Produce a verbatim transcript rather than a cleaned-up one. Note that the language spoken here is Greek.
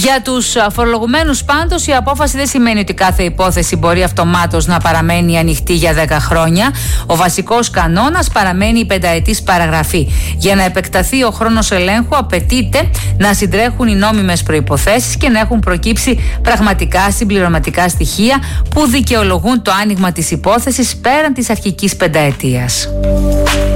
Για τους φορολογουμένους πάντως, η απόφαση δεν σημαίνει ότι κάθε υπόθεση μπορεί αυτομάτως να παραμένει ανοιχτή για δέκα χρόνια. Ο βασικός κανόνας παραμένει η πενταετής παραγραφή. Για να επεκταθεί ο χρόνος ελέγχου, απαιτείται να συντρέχουν οι νόμιμες προϋποθέσεις και να έχουν προκύψει πραγματικά συμπληρωματικά στοιχεία που δικαιολογούν το άνοιγμα της υπόθεσης πέραν της αρχικής πενταετίας.